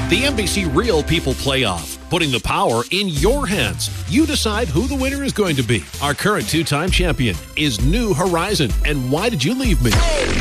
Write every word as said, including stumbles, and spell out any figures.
The N B C Real People Playoff, putting the power in your hands. You decide who the winner is going to be. Our current two-time champion is New Horizon. And Why Did You Leave Me?